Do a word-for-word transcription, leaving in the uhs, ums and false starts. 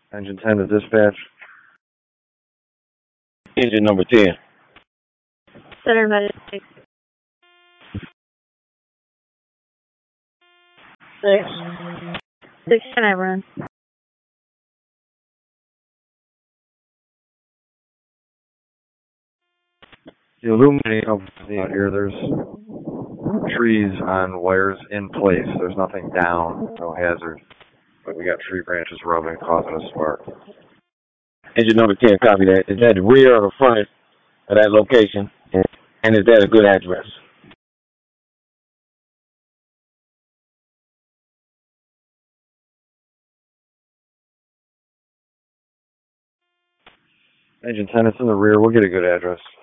Engine ten to dispatch. Engine number ten. Center medic. Six. Six, can I run? The illuminating company out here, there's trees on wires in place. There's nothing down, no hazard. But we got tree branches rubbing, causing a spark. Engine number ten, copy that. Is that the rear or the front of that location? And is that a good address? Engine ten, it's in the rear. We'll get a good address.